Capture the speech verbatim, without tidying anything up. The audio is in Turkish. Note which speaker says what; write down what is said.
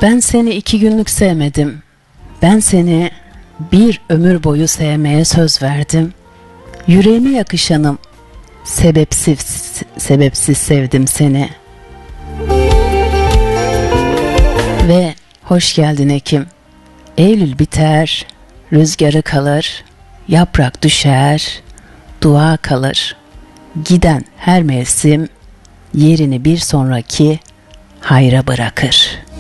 Speaker 1: Ben seni iki günlük sevmedim. Ben seni bir ömür boyu sevmeye söz verdim. Yüreğime yakışanım. Sebepsiz, sebepsiz sevdim seni. Ve hoş geldin Ekim. Eylül biter, rüzgarı kalır, yaprak düşer, dua kalır. Giden her mevsim yerini bir sonraki hayra bırakır.